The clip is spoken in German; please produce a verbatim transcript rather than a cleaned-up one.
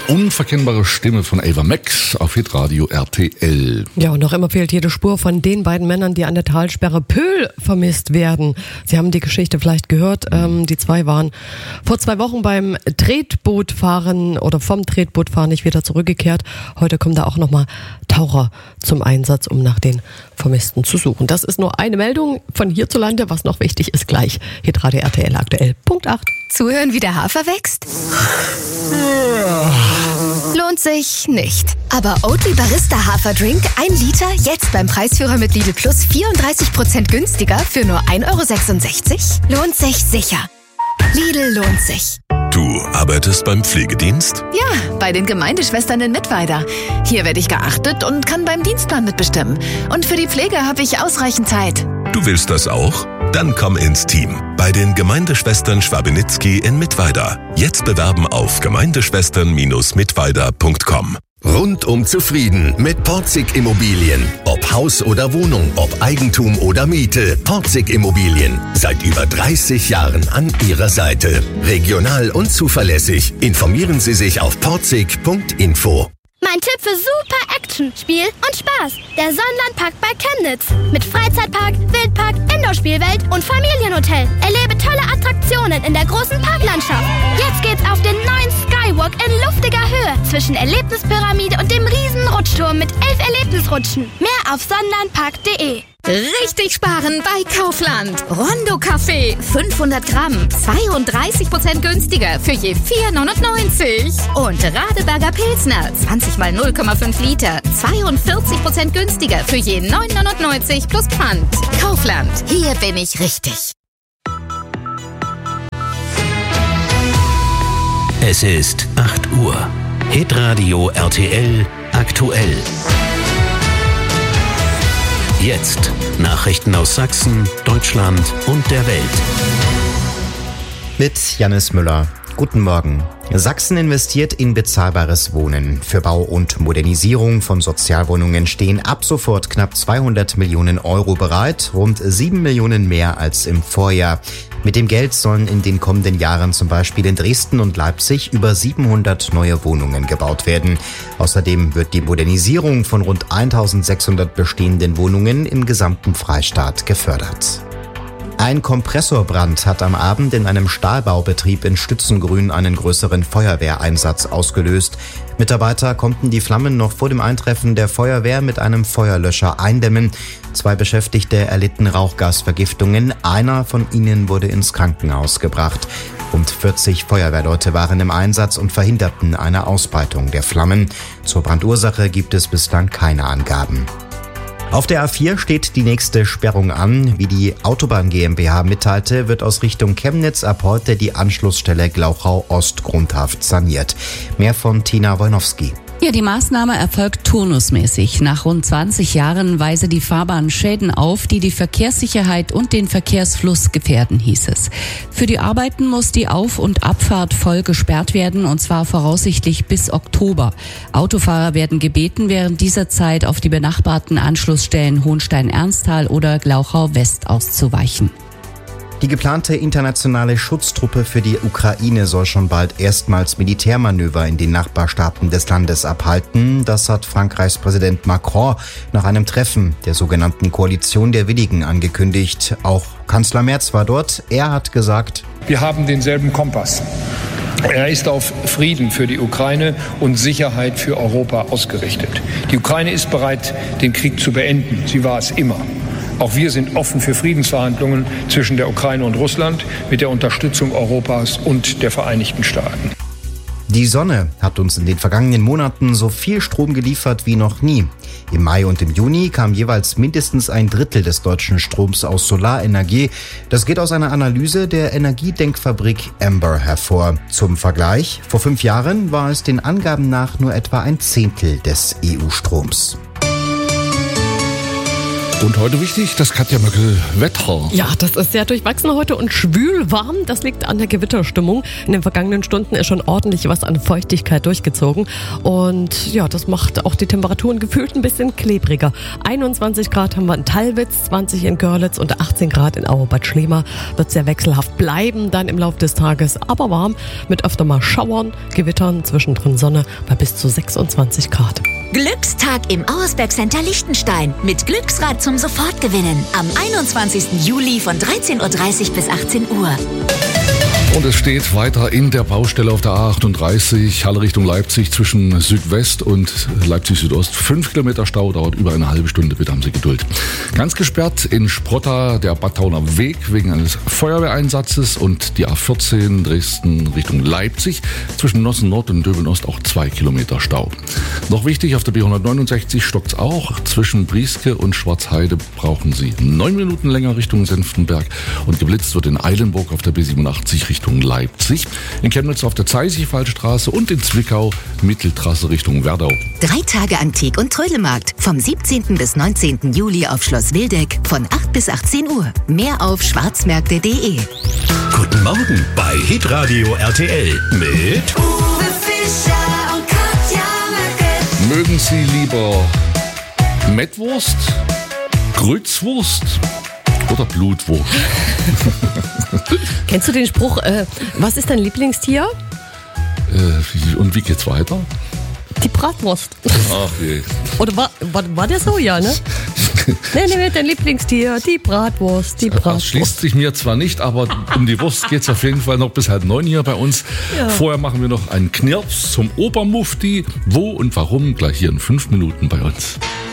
unverkennbare Stimme von Ava Max auf Hitradio R T L. Ja, und noch immer fehlt jede Spur von den beiden Männern, die an der Talsperre Pöhl vermisst werden. Sie haben die Geschichte vielleicht gehört. Ähm, die zwei waren vor zwei Wochen beim Tretbootfahren oder vom Tretbootfahren nicht wieder zurückgekehrt. Heute kommen da auch nochmal Taucher zum Einsatz, um nach den Vermissten zu suchen. Das ist nur eine Meldung von hierzulande. Was noch wichtig ist, gleich Hitradio R T L aktuell. Punkt acht. Zuhören, wie der Hafer wächst? Lohnt sich nicht. Aber Oatly Barista Haferdrink, ein Liter, jetzt beim Preisführer mit Lidl Plus vierunddreißig Prozent günstiger für nur ein Euro sechsundsechzig? Lohnt sich sicher. Lidl lohnt sich. Du arbeitest beim Pflegedienst? Ja, bei den Gemeindeschwestern in Mittweida. Hier werde ich geachtet und kann beim Dienstplan mitbestimmen. Und für die Pflege habe ich ausreichend Zeit. Du willst das auch? Dann komm ins Team. Bei den Gemeindeschwestern Schwabenitzky in Mittweida. Jetzt bewerben auf gemeindeschwestern Bindestrich mittweida Punkt com. Rundum zufrieden mit Porzig Immobilien. Ob Haus oder Wohnung, ob Eigentum oder Miete. Porzig Immobilien. Seit über dreißig Jahren an Ihrer Seite. Regional und zuverlässig. Informieren Sie sich auf porzig Punkt info. Mein Tipp für super Action, Spiel und Spaß. Der Sonnenlandpark bei Chemnitz. Mit Freizeitpark, Wildpark, Indoor-Spielwelt und Familienhotel. Erlebe tolle Attraktionen in der großen Parklandschaft. Jetzt geht's auf den neuen Skywalk in luftiger Höhe zwischen Erlebnispyramide und dem riesen Rutschturm mit elf Erlebnisrutschen. Mehr auf sonnenlandpark punkt de. Richtig sparen bei Kaufland. Rondo Kaffee, fünfhundert Gramm, zweiunddreißig Prozent günstiger für je vier neunundneunzig. Und Radeberger Pilsner, zwanzig mal null Komma fünf Liter, zweiundvierzig Prozent günstiger für je neun neunundneunzig plus Pfand. Kaufland, hier bin ich richtig. Es ist acht Uhr. Hitradio R T L aktuell. Jetzt Nachrichten aus Sachsen, Deutschland und der Welt. Mit Jannis Müller. Guten Morgen. Sachsen investiert in bezahlbares Wohnen. Für Bau und Modernisierung von Sozialwohnungen stehen ab sofort knapp zweihundert Millionen Euro bereit, rund sieben Millionen mehr als im Vorjahr. Mit dem Geld sollen in den kommenden Jahren zum Beispiel in Dresden und Leipzig über siebenhundert neue Wohnungen gebaut werden. Außerdem wird die Modernisierung von rund eintausendsechshundert bestehenden Wohnungen im gesamten Freistaat gefördert. Ein Kompressorbrand hat am Abend in einem Stahlbaubetrieb in Stützengrün einen größeren Feuerwehreinsatz ausgelöst. Mitarbeiter konnten die Flammen noch vor dem Eintreffen der Feuerwehr mit einem Feuerlöscher eindämmen. Zwei Beschäftigte erlitten Rauchgasvergiftungen. Einer von ihnen wurde ins Krankenhaus gebracht. Rund vierzig Feuerwehrleute waren im Einsatz und verhinderten eine Ausbreitung der Flammen. Zur Brandursache gibt es bislang keine Angaben. Auf der A vier steht die nächste Sperrung an. Wie die Autobahn GmbH mitteilte, wird aus Richtung Chemnitz ab heute die Anschlussstelle Glauchau Ost grundhaft saniert. Mehr von Tina Wojnowski. Ja, die Maßnahme erfolgt turnusmäßig. Nach rund zwanzig Jahren weise die Fahrbahn Schäden auf, die die Verkehrssicherheit und den Verkehrsfluss gefährden, hieß es. Für die Arbeiten muss die Auf- und Abfahrt voll gesperrt werden, und zwar voraussichtlich bis Oktober. Autofahrer werden gebeten, während dieser Zeit auf die benachbarten Anschlussstellen Hohenstein-Ernsthal oder Glauchau-West auszuweichen. Die geplante internationale Schutztruppe für die Ukraine soll schon bald erstmals Militärmanöver in den Nachbarstaaten des Landes abhalten. Das hat Frankreichs Präsident Macron nach einem Treffen der sogenannten Koalition der Willigen angekündigt. Auch Kanzler Merz war dort. Er hat gesagt: Wir haben denselben Kompass. Er ist auf Frieden für die Ukraine und Sicherheit für Europa ausgerichtet. Die Ukraine ist bereit, den Krieg zu beenden. Sie war es immer. Auch wir sind offen für Friedensverhandlungen zwischen der Ukraine und Russland mit der Unterstützung Europas und der Vereinigten Staaten. Die Sonne hat uns in den vergangenen Monaten so viel Strom geliefert wie noch nie. Im Mai und im Juni kam jeweils mindestens ein Drittel des deutschen Stroms aus Solarenergie. Das geht aus einer Analyse der Energiedenkfabrik Amber hervor. Zum Vergleich: Vor fünf Jahren war es den Angaben nach nur etwa ein Zehntel des E U-Stroms. Und heute wichtig, das Katja Möckel Wetter. Ja, das ist sehr durchwachsen heute und schwül warm. Das liegt an der Gewitterstimmung. In den vergangenen Stunden ist schon ordentlich was an Feuchtigkeit durchgezogen. Und ja, das macht auch die Temperaturen gefühlt ein bisschen klebriger. einundzwanzig Grad haben wir in Tallwitz, zwanzig in Görlitz und achtzehn Grad in Auerbad Schlema. Wird sehr wechselhaft bleiben dann im Laufe des Tages, aber warm mit öfter mal Schauern, Gewittern, zwischendrin Sonne bei bis zu sechsundzwanzig Grad. Glückstag im Auersberg Center Liechtenstein mit Glücksrad zum Sofortgewinnen am einundzwanzigsten Juli von dreizehn Uhr dreißig bis achtzehn Uhr. Und es steht weiter in der Baustelle auf der A achtunddreißig, Halle Richtung Leipzig zwischen Südwest und Leipzig Südost. Fünf Kilometer Stau, dauert über eine halbe Stunde, bitte haben Sie Geduld. Ganz gesperrt in Sprotta der Badtauner Weg wegen eines Feuerwehreinsatzes und die A vierzehn Dresden Richtung Leipzig zwischen Nossen Nord und Döbeln Ost auch zwei Kilometer Stau. Noch wichtig, auf der B hundertneunundsechzig stockt's auch. Zwischen Brieske und Schwarzheide brauchen Sie neun Minuten länger Richtung Senftenberg und geblitzt wird in Eilenburg auf der B siebenundachtzig Richtung Leipzig, in Chemnitz auf der Zeisigwaldstraße und in Zwickau Mitteltrasse Richtung Werdau. Drei Tage Antik- und Trödelmarkt vom siebzehnten bis neunzehnten Juli auf Schloss Wildeck von acht bis achtzehn Uhr. Mehr auf schwarzmärkte punkt de. Guten Morgen bei Hitradio R T L mit Uwe Fischer und Katja Möckel. Mögen Sie lieber Mettwurst, Grützwurst oder Blutwurst? Kennst du den Spruch, äh, was ist dein Lieblingstier? Äh, und wie geht's weiter? Die Bratwurst. Ach je. Oder war, war, war der so, ja, ne? Nee, nee, dein Lieblingstier, die Bratwurst, die Bratwurst. Das schließt sich mir zwar nicht, aber um die Wurst geht's auf jeden Fall noch bis halb neun hier bei uns. Ja. Vorher machen wir noch einen Knirps zum Obermufti. Wo und warum? Gleich hier in fünf Minuten bei uns.